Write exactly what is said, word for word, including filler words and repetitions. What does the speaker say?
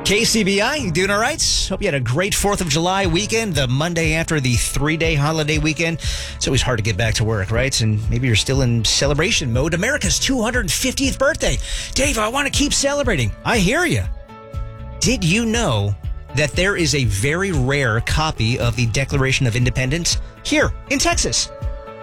K C B I, you doing all right? Hope you had a great fourth of July weekend, the Monday after the three-day holiday weekend. It's always hard to get back to work, right? And maybe you're still in celebration mode. America's two hundred fiftieth birthday. Dave, I want to keep celebrating. I hear you. Did you know that there is a very rare copy of the Declaration of Independence here in Texas?